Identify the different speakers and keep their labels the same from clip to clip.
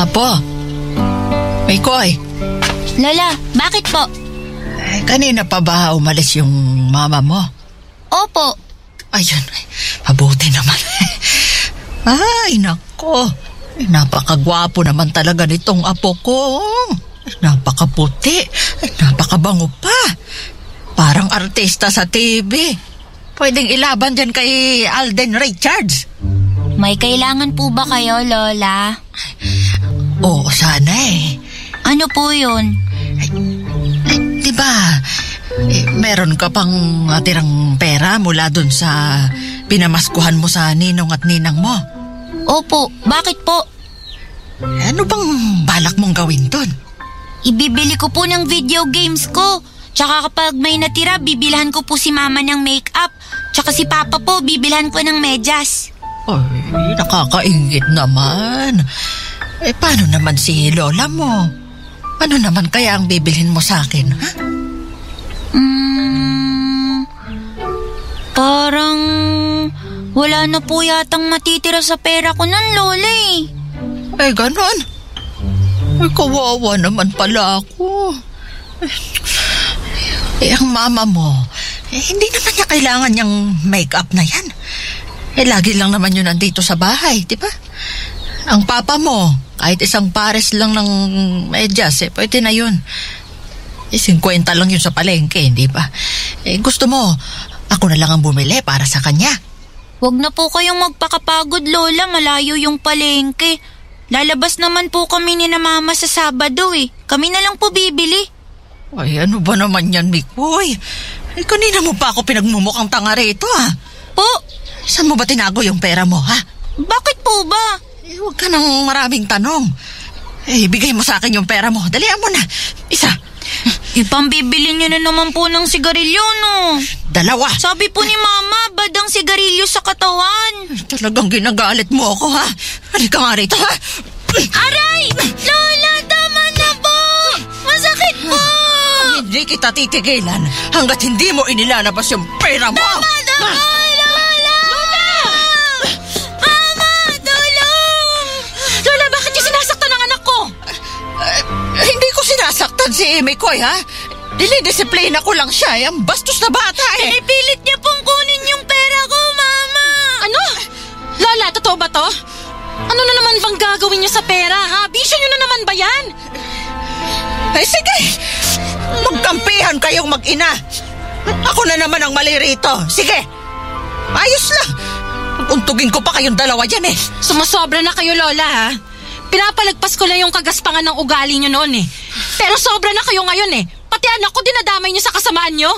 Speaker 1: Apo, Mikoy.
Speaker 2: Lola, bakit po?
Speaker 1: Kanina pa ba umalis yung mama mo?
Speaker 2: Opo.
Speaker 1: Ayun, mabuti naman. Ay, nako. Napakagwapo naman talaga nitong apo ko. Napakaputi. Napakabango pa. Parang artista sa TV. Pwedeng ilaban dyan kay Alden Richards.
Speaker 2: May kailangan po ba kayo, Lola?
Speaker 1: Oo, sana eh.
Speaker 2: Ano po yun?
Speaker 1: Diba, meron ka pang tirang pera mula dun sa pinamaskuhan mo sa ninong at ninang mo?
Speaker 2: Opo, bakit po?
Speaker 1: Ano bang balak mong gawin dun?
Speaker 2: Ibibili ko po ng video games ko. Tsaka kapag may natira, bibilhan ko po si mama ng make-up. Tsaka si papa po, bibilhan ko ng medyas.
Speaker 1: Ay, nakakaingit naman. Paano naman si lola mo? Ano naman kaya ang bibilhin mo sa akin, ha?
Speaker 2: Parang wala na po yatang matitira sa pera ko ng lola eh.
Speaker 1: Ay, ganon. Ay, kawawa naman pala ako. Ang mama mo, hindi naman niya kailangan niyang make-up na yan. Lagi lang naman yun nandito sa bahay, di ba? Ang papa mo, kahit isang pares lang ng medyas, pwede na yun. 50 lang yun sa palengke, di ba? Gusto mo, ako na lang ang bumili para sa kanya.
Speaker 2: Huwag na po kayong magpakapagod, Lola. Malayo yung palengke. Lalabas naman po kami ni na mama sa Sabado eh. Kami na lang po bibili.
Speaker 1: Ay, ano ba naman yan, Mikoy? Kanina mo pa ako pinagmumukhang tanga rito, ha?
Speaker 2: Po?
Speaker 1: Saan mo ba tinago yung pera mo, ha?
Speaker 2: Bakit po ba?
Speaker 1: Huwag ka nang maraming tanong. Bigay mo sa akin yung pera mo. Dalihan mo na. Isa.
Speaker 2: Ipambibili niyo na naman po ng sigarilyo, no?
Speaker 1: 2.
Speaker 2: Sabi po ni mama, bad ang sigarilyo sa katawan.
Speaker 1: Talagang ginagalit mo ako, ha? Halika nga rito, ha?
Speaker 2: Aray! Lola, tama na po! Masakit po!
Speaker 1: Hindi kita titigilan hanggat hindi mo inilalabas yung pera mo.
Speaker 2: Tama na po, Lola!
Speaker 1: Lola!
Speaker 2: Mama, tulong!
Speaker 3: Lola, bakit niyo sinasaktan ang anak ko?
Speaker 1: Hindi ko sinasaktan si Mikoy, ha? Dinidisiplina ko lang siya. Ang bastos na bata, eh.
Speaker 2: Pinipilit niya pong kunin yung pera ko, Mama!
Speaker 3: Ano? Lola, totoo ba to? Ano na naman bang gagawin niyo sa pera, ha? Bisyo niyo na naman ba yan?
Speaker 1: Ay, sige! Magkampihan kayong mag-ina. Ako na naman ang mali rito. Sige! Ayos lang. Untugin ko pa kayong dalawa dyan, eh.
Speaker 3: Sumasobra na kayo, Lola, ha? Pinapalagpas ko lang yung kagaspangan ng ugali niyo noon, eh. Pero sobra na kayo ngayon, eh. Pati anak ko dinadamay niyo sa kasamaan niyo.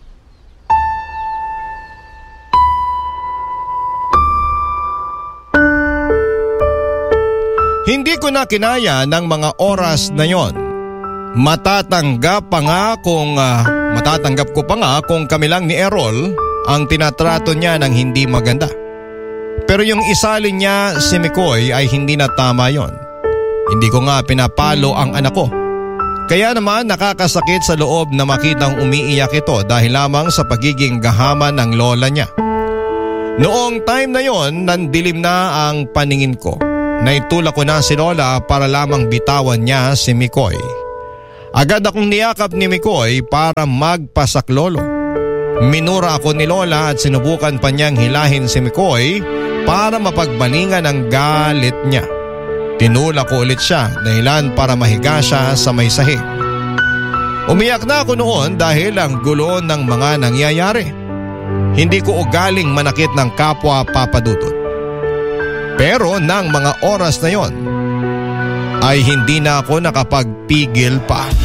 Speaker 4: Hindi ko na kinaya ng mga oras na yon. Matatanggap ko pa nga kung kami lang ni Errol ang tinatrato niya ng hindi maganda. Pero yung isalin niya si Mikoy ay hindi na tama yon. Hindi ko nga pinapalo ang anak ko. Kaya naman nakakasakit sa loob na makitang umiiyak ito dahil lamang sa pagiging gahaman ng lola niya. Noong time na yon, nandilim na ang paningin ko. Naitulak ko na si Lola para lamang bitawan niya si Mikoy. Agad akong niyakap ni Mikoy para magpasaklolo. Minura ako ni Lola at sinubukan pa niyang hilahin si Mikoy para mapagbalingan ang galit niya. Tinulak ko ulit siya dahilan para mahiga siya sa may sahig. Umiyak na ako noon dahil ang gulo ng mga nangyayari. Hindi ko ugaling manakit ng kapwa papadudot. Pero nang mga oras na yon, ay hindi na ako nakapagpigil pa.